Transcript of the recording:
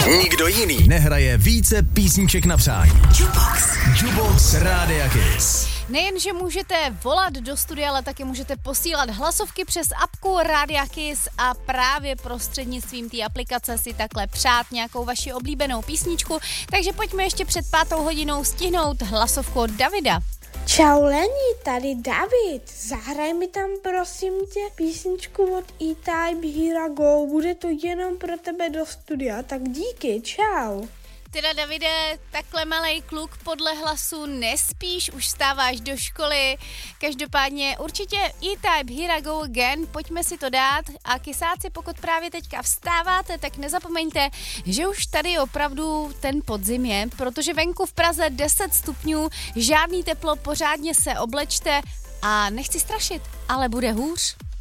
Nikdo jiný nehraje více písniček na přání. Jukebox Rádia Kiss. Nejenže můžete volat do studia, ale taky můžete posílat hlasovky přes apku Rádia Kiss a právě prostřednictvím té aplikace si takhle přát nějakou vaši oblíbenou písničku. Takže pojďme ještě před 5:00 stihnout hlasovku od Davida. Čau Lení, tady David. Zahraj mi tam prosím tě písničku od E-Type Here I Go. Bude to jenom pro tebe do studia, tak díky, čau. Teda Davide, takhle malej kluk podle hlasu nespíš, už vstáváš do školy. Každopádně určitě E-Type Here I Go Again, pojďme si to dát. A kysáci, pokud právě teďka vstáváte, tak nezapomeňte, že už tady opravdu ten podzim je, protože venku v Praze 10 stupňů, žádný teplo, pořádně se oblečte a nechci strašit, ale bude hůř.